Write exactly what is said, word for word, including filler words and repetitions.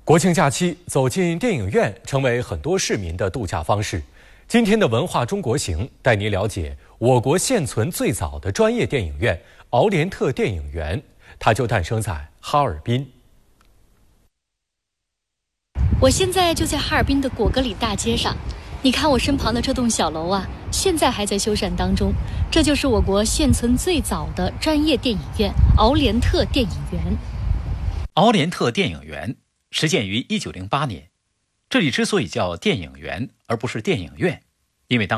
国庆假期走进电影院成为很多市民的度假方式。今天的文化中国行带您了解我国现存最早的专业电影院——敖联特电影园，它就诞生在哈尔滨。 我现在就在哈尔滨的果戈里大街上，你看我身旁的这栋小楼啊，现在还在修缮当中。这就是我国现存最早的专业电影院——敖联特电影园。 敖联特电影园始建于一九零八年，这里之所以叫电影园而不是电影院，因为当